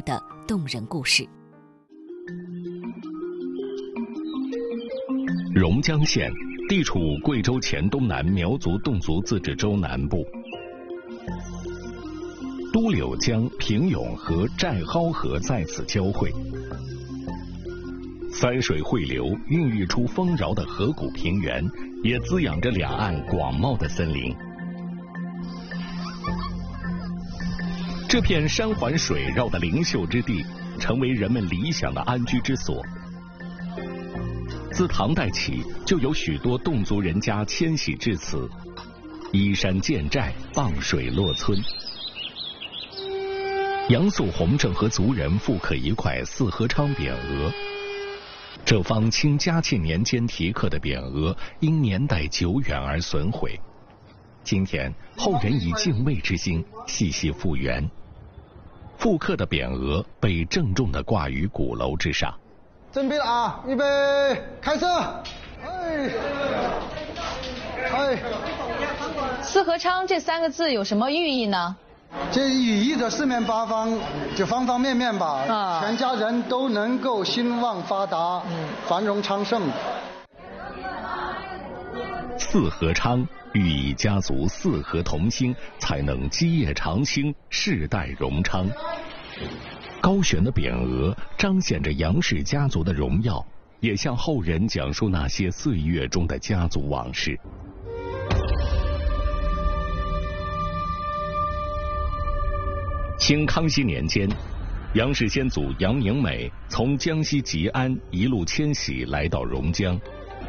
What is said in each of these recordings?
的动人故事。 榕江县地处贵州黔东南苗族侗族自治州南部，都柳江、平永和寨蒿河在此交汇，三水汇流，孕育出丰饶的河谷平原，也滋养着两岸广袤的森林。这片山环水绕的灵秀之地，成为人们理想的安居之所。自唐代起，就有许多侗族人家迁徙至此，依山建寨，傍水落村。杨素洪正和族人复刻一块四合昌匾额，这方清嘉庆年间题刻的匾额，因年代久远而损毁。今天后人以敬畏之心细细复原，复刻的匾额被郑重地挂于鼓楼之上。 准备了啊，预备，开始！ 四合昌这3个字有什么寓意呢？ 这寓意着四面八方，就方方面面吧，全家人都能够兴旺发达，繁荣昌盛。 四合昌寓意家族四合同心，才能基业长青，世代荣昌。高悬的匾额彰显着杨氏家族的荣耀，也向后人讲述那些岁月中的家族往事。清康熙年间，杨氏先祖杨宁美从江西吉安一路迁徙来到榕江。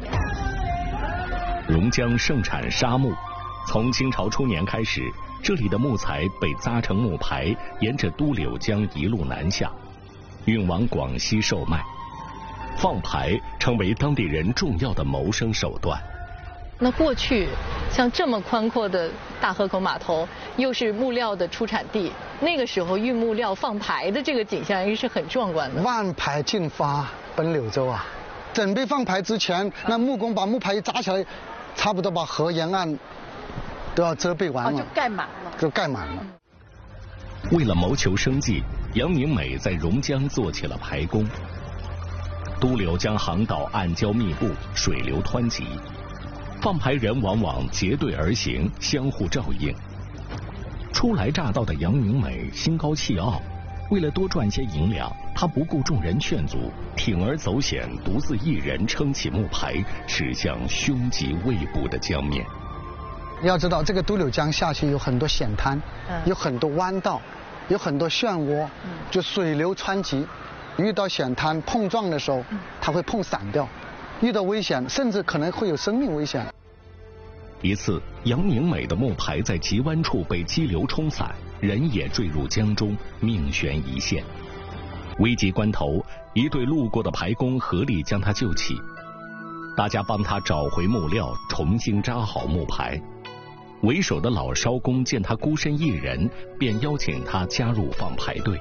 榕江盛产沙木，从清朝初年开始，这里的木材被扎成木牌，沿着都柳江一路南下，运往广西售卖。放牌成为当地人重要的谋生手段。 那过去像这么宽阔的大河口码头，又是木料的出产地，那个时候运木料放牌的这个景象也是很壮观的。 万牌竞发奔柳州啊！准备放牌之前，那木工把木牌一扎起来，差不多把河沿岸都要遮蔽完了， 就盖满了。 就盖满了。 为了谋求生计，杨宁美在榕江做起了牌工。都柳江航道暗礁密布，水流湍急，放牌人往往结队而行，相互照应。初来乍到的杨宁美心高气傲，为了多赚些银两，他不顾众人劝阻，铤而走险，独自一人撑起木牌，驶向凶吉未卜的江面。 要知道，这个都柳江下去有很多险滩，有很多弯道，有很多漩涡，就水流湍急，遇到险滩碰撞的时候，它会碰散掉，遇到危险甚至可能会有生命危险。 一次，杨宁美的木牌在急弯处被激流冲散，人也坠入江中，命悬一线。危急关头，一队路过的牌工合力将他救起，大家帮他找回木料，重新扎好木牌。为首的老艄工见他孤身一人，便邀请他加入放牌队。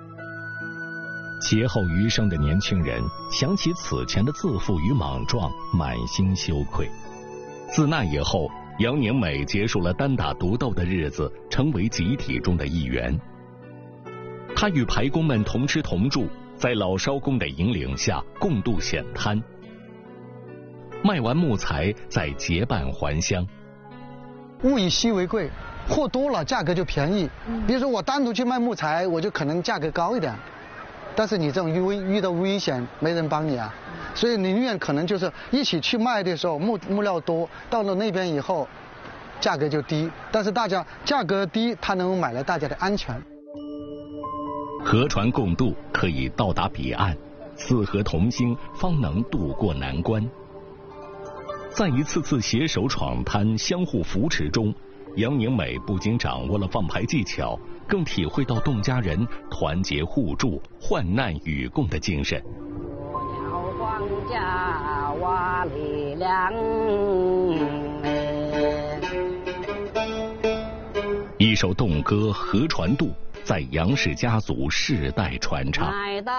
劫后余生的年轻人想起此前的自负与莽撞，满心羞愧。自那以后，杨宁美结束了单打独斗的日子，成为集体中的一员。他与牌工们同吃同住，在老艄工的引领下共度险滩。卖完木材，再结伴还乡。 物以稀为贵，货多了价格就便宜。比如说我单独去卖木材，我就可能价格高一点，但是你这种遇到危险，没人帮你啊，所以宁愿可能就是一起去卖的时候木料多，到了那边以后价格就低，但是大家价格低，它能够买来大家的安全。 河船共渡，可以到达彼岸，四合同心，方能渡过难关。在一次次携手闯滩、相互扶持中，杨宁美不仅掌握了放牌技巧，更体会到侗家人团结互助、患难与共的精神。一首侗歌《河船渡》在杨氏家族世代传唱。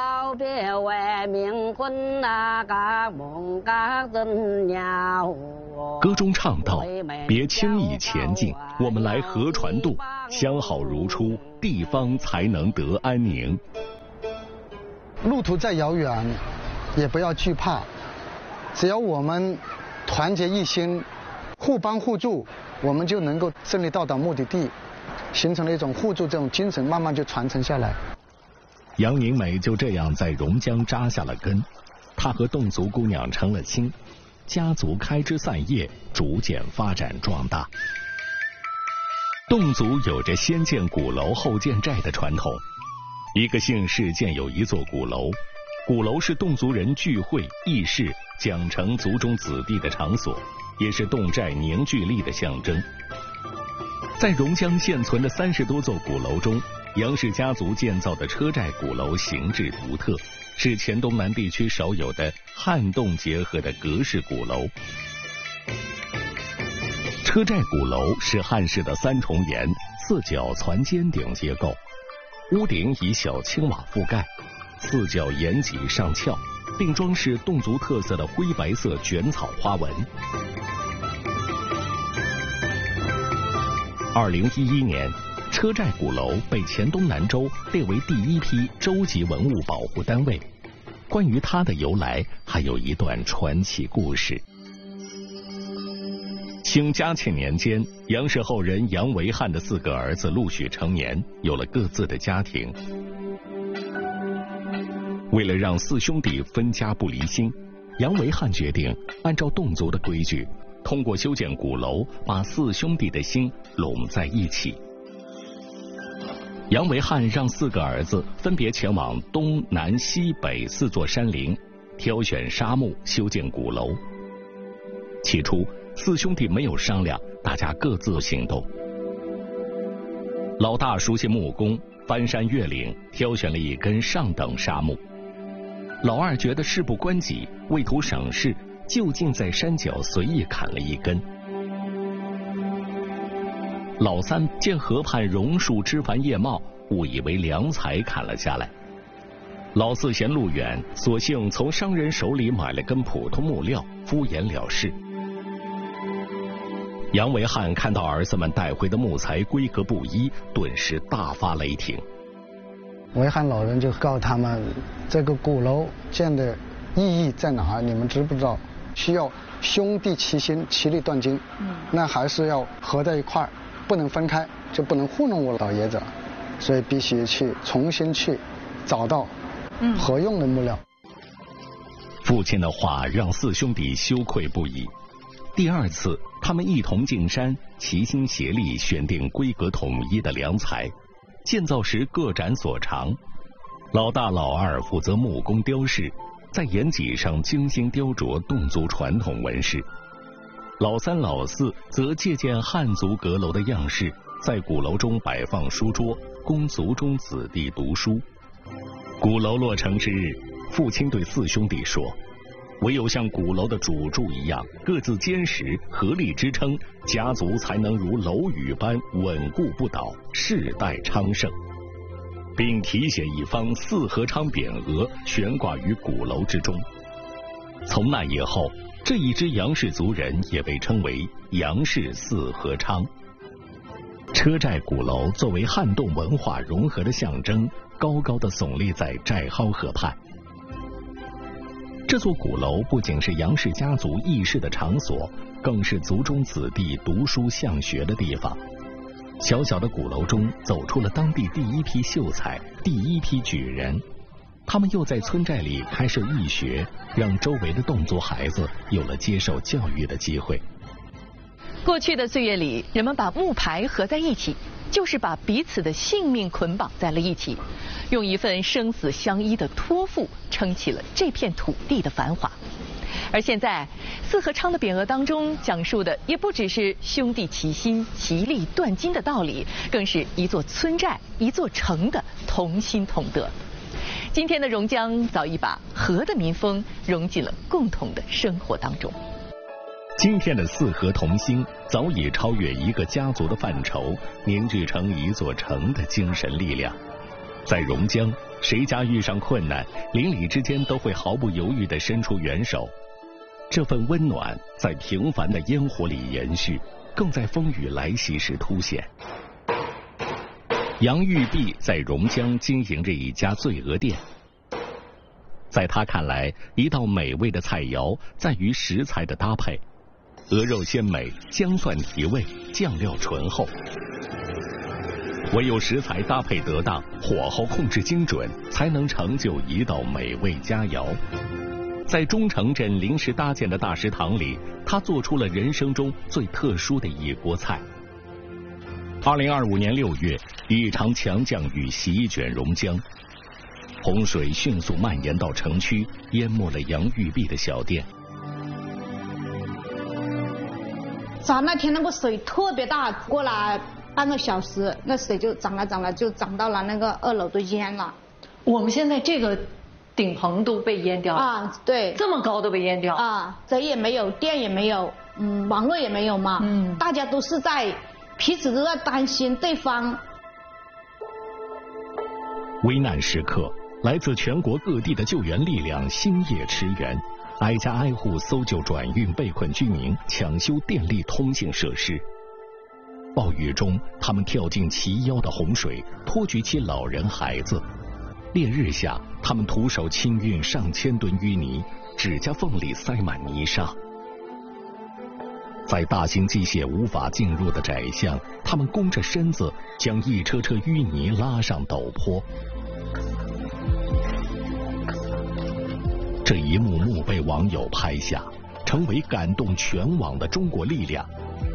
歌中唱道：别轻易前进，我们来河船渡，相好如初，地方才能得安宁。 路途再遥远，也不要惧怕，只要我们团结一心，互帮互助，我们就能够顺利到达目的地，形成了一种互助这种精神，慢慢就传承下来。 杨宁美就这样在榕江扎下了根，她和侗族姑娘成了亲，家族开枝散叶，逐渐发展壮大。侗族有着先建鼓楼后建寨的传统，一个姓氏建有一座鼓楼，鼓楼是侗族人聚会议事、奖惩族中子弟的场所，也是侗寨凝聚力的象征。在榕江现存的30多座鼓楼中，杨氏家族建造的车寨鼓楼形制独特，是黔东南地区少有的汉侗结合的格式鼓楼。车寨鼓楼是汉式的3重檐4角攒尖顶结构，屋顶以小青瓦覆盖，4角檐脊上翘，并装饰侗族特色的灰白色卷草花纹。2011年，车寨鼓楼被黔东南州列为第1批州级文物保护单位。关于它的由来，还有一段传奇故事。清嘉庆年间，杨氏后人杨维汉的4个儿子陆续成年，有了各自的家庭。为了让4兄弟分家不离心，杨维汉决定按照侗族的规矩，通过修建鼓楼，把4兄弟的心拢在一起。杨维汉让4个儿子分别前往东南西北4座山林，挑选沙木修建鼓楼。起初4兄弟没有商量，大家各自行动。老大熟悉木工，翻山越岭挑选了一根上等沙木。老二觉得事不关己，为图省事，就近在山脚随意砍了一根。老三见河畔榕树枝繁叶茂，误以为良材，砍了下来。老四嫌路远，索性从商人手里买了根普通木料，敷衍了事。杨维汉看到儿子们带回的木材规格不一，顿时大发雷霆。 维汉老人就告诉他们，这个鼓楼建的意义在哪儿？你们知不知道？需要兄弟齐心，其利断金。那还是要合在一块儿，不能分开，就不能糊弄我老爷子，所以必须重新去找到合用的木料。 父亲的话让4兄弟羞愧不已。第2次，他们一同进山，齐心协力选定规格统一的良材，建造时各展所长。老大老二负责木工雕饰，在檐脊上精心雕琢侗族传统纹饰。老三老四则借鉴汉族阁楼的样式，在鼓楼中摆放书桌，供族中子弟读书。鼓楼落成之日，父亲对4兄弟说，唯有像鼓楼的主柱一样，各自坚实，合力支撑，家族才能如楼宇般稳固不倒，世代昌盛。并题写一方4合昌匾额悬挂于鼓楼之中。从那以后，这一支杨氏族人也被称为杨氏4合昌。车寨鼓楼作为汉侗文化融合的象征，高高的耸立在寨蒿河畔。这座鼓楼不仅是杨氏家族议事的场所，更是族中子弟读书向学的地方。小小的鼓楼中走出了当地第1批秀才，第1批举人。他们又在村寨里开设义学，让周围的侗族孩子有了接受教育的机会。 过去的岁月里，人们把木牌合在一起，就是把彼此的性命捆绑在了一起，用一份生死相依的托付撑起了这片土地的繁华。而现在4合昌的匾额当中讲述的也不只是兄弟齐心其利断金的道理，更是一座村寨一座城的同心同德。今天的榕江早已把和的民风融进了共同的生活当中。 今天的4合同心早已超越一个家族的范畴，凝聚成一座城的精神力量。在榕江，谁家遇上困难，邻里之间都会毫不犹豫地伸出援手。这份温暖在平凡的烟火里延续，更在风雨来袭时凸显。杨玉璧在榕江经营着一家醉鹅店， 在他看来，一道美味的菜肴在于食材的搭配，鹅肉鲜美，姜蒜提味，酱料醇厚。唯有食材搭配得当，火候控制精准，才能成就一道美味佳肴。在中城镇临时搭建的大食堂里，他做出了人生中最特殊的一锅菜。2025年6月，一场强降雨席卷榕江，洪水迅速蔓延到城区，淹没了杨玉璧的小店。 那天那个水特别大，过了半个小时，那水就涨了，就涨到了那个2楼都淹了。 我们现在这个顶棚都被淹掉了啊，对， 这么高都被淹掉啊，水也没有，电也没有，网络也没有嘛，大家都是彼此都在担心对方。 危难时刻，来自全国各地的救援力量星夜驰援，挨家挨户搜救转运被困居民，抢修电力通信设施。暴雨中，他们跳进齐腰的洪水，托举起老人孩子。烈日下，他们徒手清运上千吨淤泥，指甲缝里塞满泥沙。在大型机械无法进入的窄巷，他们弓着身子，将一车车淤泥拉上陡坡。这一幕幕被网友拍下，成为感动全网的中国力量。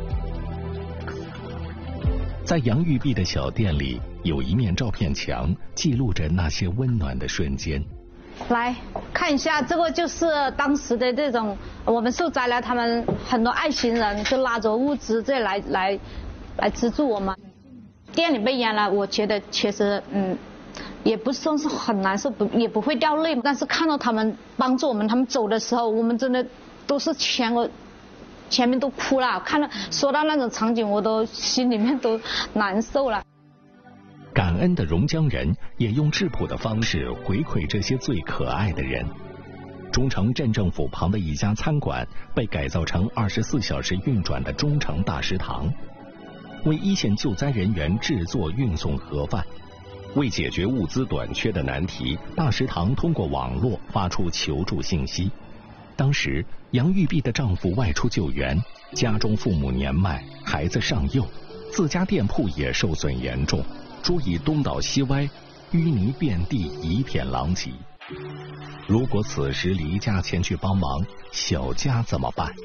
在杨玉璧的小店里，有一面照片墙，记录着那些温暖的瞬间。 来看一下，这个就是当时的这种我们受灾了，他们很多爱心人就拉着物资这来资助我们。店里被淹了，我觉得其实也不算是很难受，也不会掉泪，但是看到他们帮助我们，他们走的时候，我们真的都是前面都哭了，说到那种场景，我都心里面都难受了。 感恩的榕江人也用质朴的方式回馈这些最可爱的人。中城镇政府旁的一家餐馆被改造成24小时运转的中城大食堂，为一线救灾人员制作运送盒饭。为解决物资短缺的难题，大食堂通过网络发出求助信息。当时杨玉璧的丈夫外出救援，家中父母年迈，孩子尚幼，自家店铺也受损严重，桌椅东倒西歪，淤泥遍地，一片狼藉。如果此时离家前去帮忙，小家怎么办？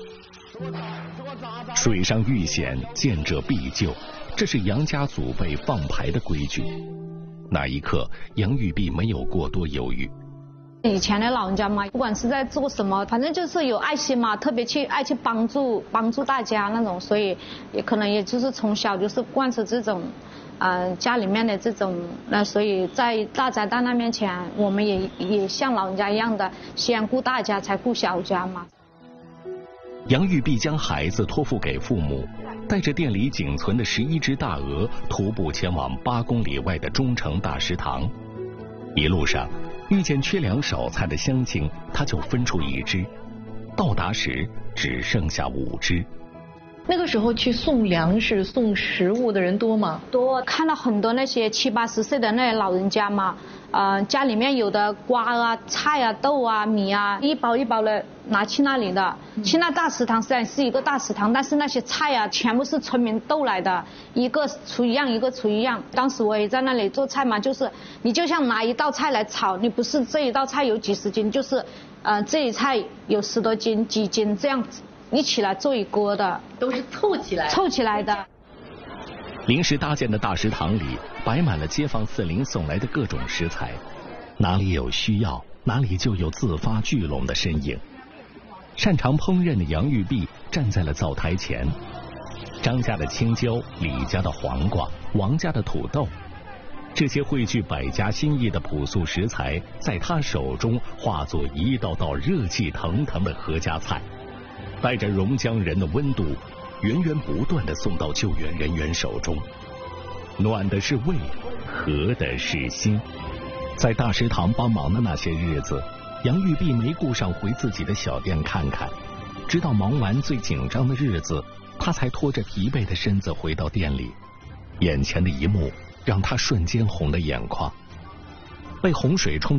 水上遇险，见者必救，这是杨家祖辈放牌的规矩。那一刻，杨玉璧没有过多犹豫。 以前的老人家嘛，不管是在做什么，反正就是有爱心嘛，特别爱去帮助大家那种，所以也可能也就是从小就是贯彻这种，家里面的这种，所以在大灾大难面前，我们也像老人家一样的，先顾大家才顾小家嘛。 杨玉璧将孩子托付给父母，带着店里仅存的11只大鹅，徒步前往8公里外的中城大食堂。一路上遇见缺粮少菜的乡亲，他就分出1只，到达时只剩下5只。 那个时候去送粮食、送食物的人多吗？ 多，看到很多那些70、80岁的那些老人家嘛，家里面有的瓜啊、菜啊、豆啊、米啊，一包一包的拿去那里的。去那大食堂虽然是一个大食堂，但是那些菜啊全部是村民斗来的，一个厨一样，一个厨一样。当时我也在那里做菜嘛，就是你就像拿一道菜来炒，你不是这一道菜有几十斤，就是这一菜有10多斤、几斤这样子。一起来做一锅的， 都是凑起来的。 临时搭建的大食堂里摆满了街坊四邻送来的各种食材，哪里有需要，哪里就有自发聚拢的身影。擅长烹饪的杨玉璧站在了灶台前，张家的青椒，李家的黄瓜，王家的土豆，这些汇聚百家心意的朴素食材，在他手中化作一道道热气腾腾的合家菜，带着榕江人的温度，源源不断地送到救援人员手中。暖的是胃，和的是心。在大食堂帮忙的那些日子，杨玉璧没顾上回自己的小店看看，直到忙完最紧张的日子，他才拖着疲惫的身子回到店里。眼前的一幕让他瞬间红了眼眶。被洪水冲